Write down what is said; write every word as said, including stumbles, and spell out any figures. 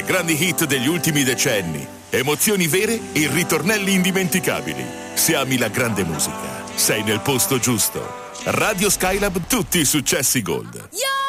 grandi hit degli ultimi decenni, emozioni vere e ritornelli indimenticabili. Se ami la grande musica, sei nel posto giusto. Radio Skylab, tutti i successi Gold. Yo!